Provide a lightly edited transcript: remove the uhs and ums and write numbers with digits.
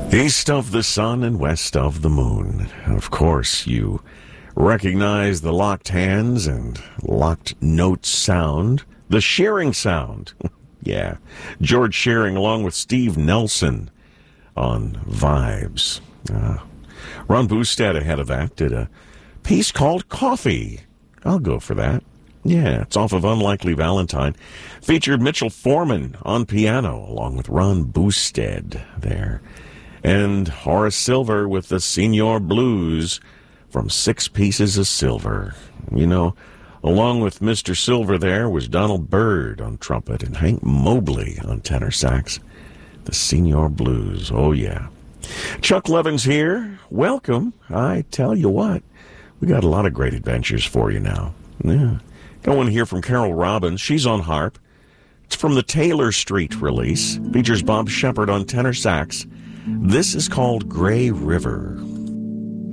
East of the sun and west of the moon. Of course, you recognize the locked hands and locked notes sound. The Shearing sound. Yeah. George Shearing along with Steve Nelson on Vibes. Ron Boosted ahead of that did a piece called Coffee. I'll go for that. Yeah, it's off of Unlikely Valentine. Featured Mitchell Foreman on piano along with Ron Boosted there. And Horace Silver with the Senior Blues from Six Pieces of Silver. You know, along with Mr. Silver there was Donald Byrd on trumpet and Hank Mobley on tenor sax. The Senior Blues, oh yeah. Chuck Levin's here. Welcome. I tell you what, we got a lot of great adventures for you now. Yeah. Got one here from Carol Robbins. She's on harp. It's from the Taylor Street release. Features Bob Shepard on tenor sax. This is called Gray River.